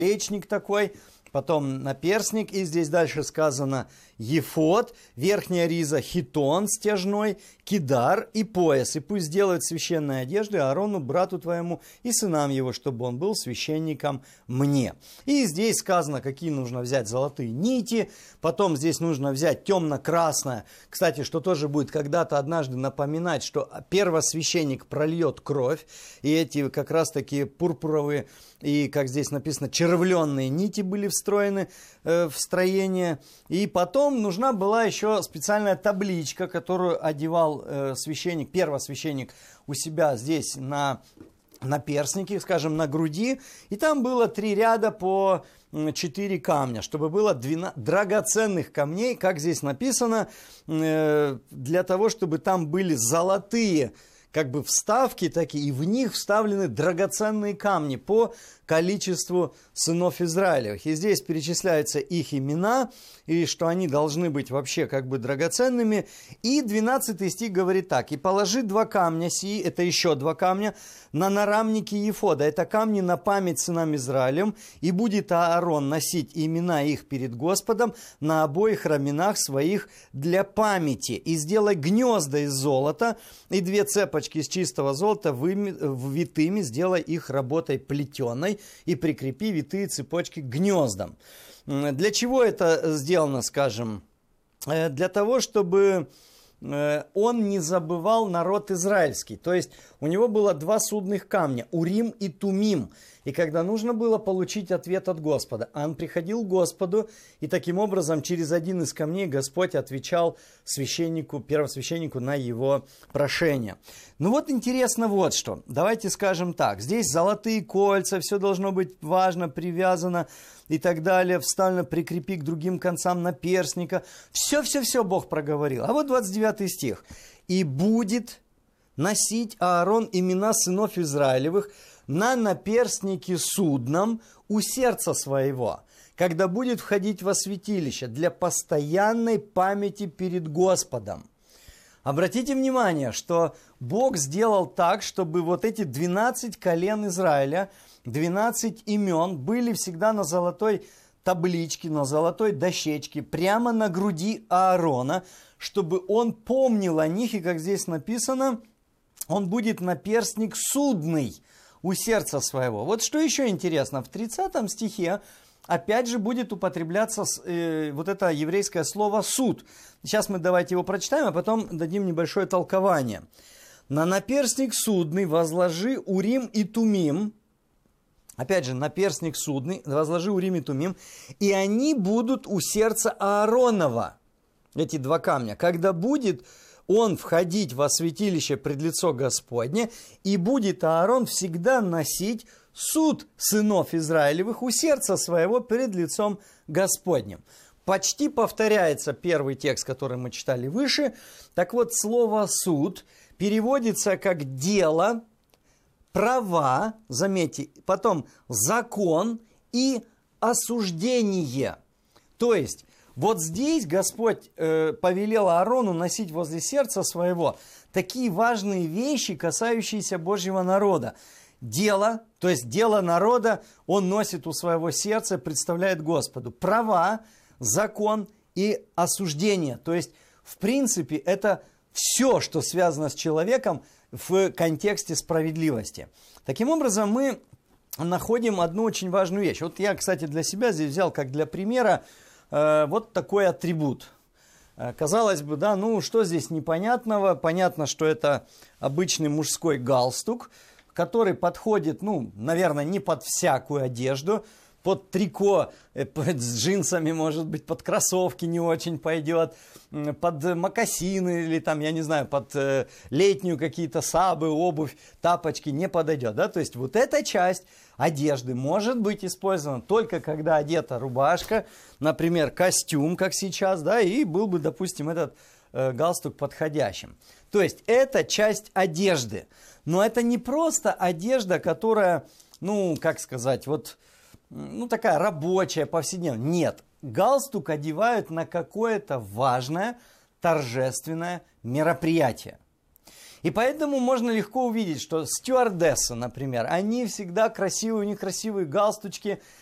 наплечник такой, потом наперстник, и здесь дальше сказано ефод, верхняя риза хитон стяжной, кидар и пояс. И пусть сделают священные одежды Аарону, брату твоему, и сынам его, чтобы он был священником мне. И здесь сказано, какие нужно взять золотые нити, потом здесь нужно взять темно-красное, кстати, что тоже будет когда-то однажды напоминать, что первосвященник прольет кровь, и эти как раз такие пурпуровые и, как здесь написано, червленные нити были встроены в строение. И потом нужна была еще специальная табличка, которую одевал священник, первосвященник у себя здесь на наперстнике, скажем, на груди. И там было 3 ряда по 4 камня, чтобы было 12 драгоценных камней, как здесь написано, для того, чтобы там были золотые как бы вставки такие, и в них вставлены драгоценные камни по количеству сынов Израилевых. И здесь перечисляются их имена, и что они должны быть вообще как бы драгоценными. И 12 стих говорит так: «И положи 2 камня сии», это еще 2 камня, «на нарамники ефода». Это камни на память сынам Израилем, и будет Аарон носить имена их перед Господом на обоих раменах своих для памяти. И сделай гнезда из золота, и 2 цепочки из чистого золота витыми, сделай их работой плетеной, и прикрепи витые цепочки к гнездам. Для чего это сделано, скажем? Для того, чтобы он не забывал народ израильский. То есть у него было 2 судных камня, Урим и Тумим. И когда нужно было получить ответ от Господа, он приходил к Господу, и таким образом через один из камней Господь отвечал священнику, первосвященнику на его прошение. Ну вот интересно вот что. Давайте скажем так. Здесь золотые кольца, все должно быть важно, привязано и так далее. Вставлено, прикрепи к другим концам наперстника. Все Бог проговорил. А вот 29 стих. «И будет носить Аарон имена сынов Израилевых на наперстнике судном у сердца своего, когда будет входить во святилище для постоянной памяти перед Господом». Обратите внимание, что Бог сделал так, чтобы вот эти 12 колен Израиля, 12 имен были всегда на золотой табличке, на золотой дощечке, прямо на груди Аарона, чтобы он помнил о них, и как здесь написано, он будет наперстник судный у сердца своего. Вот что еще интересно, в 30 стихе опять же будет употребляться вот это еврейское слово «суд». Сейчас мы давайте его прочитаем, а потом дадим небольшое толкование. «На наперстник судный возложи Урим и Тумим». Опять же, наперстник судный, возложи Урим и Тумим, и они будут у сердца Ааронова, эти 2 камня, когда будет он входить во святилище пред лицо Господне, и будет Аарон всегда носить суд сынов Израилевых у сердца своего перед лицом Господним. Почти повторяется первый текст, который мы читали выше. Так вот, слово «суд» переводится как «дело», «права», заметьте, потом «закон» и «осуждение». То есть, вот здесь Господь повелел Аарону носить возле сердца своего такие важные вещи, касающиеся Божьего народа. Дело, то есть дело народа, он носит у своего сердца, представляет Господу. Права, закон и осуждение. То есть, в принципе, это все, что связано с человеком в контексте справедливости. Таким образом, мы находим одну очень важную вещь. Вот я, кстати, для себя здесь взял как для примера вот такой атрибут. Казалось бы, да, ну что здесь непонятного? Понятно, что это обычный мужской галстук, который подходит, ну, наверное, не под всякую одежду, под трико, с джинсами, может быть, под кроссовки не очень пойдет, под мокасины или там, я не знаю, под летнюю какие-то сабы, обувь, тапочки не подойдет, да, то есть вот эта часть одежды может быть использована только когда одета рубашка, например, костюм, как сейчас, да, и был бы, допустим, этот галстук подходящим. То есть это часть одежды, но это не просто одежда, которая, ну, как сказать, вот, ну, такая рабочая, повседневная. Нет, галстук одевают на какое-то важное, торжественное мероприятие. И поэтому можно легко увидеть, что стюардессы, например, они всегда красивые, у них красивые галстучки,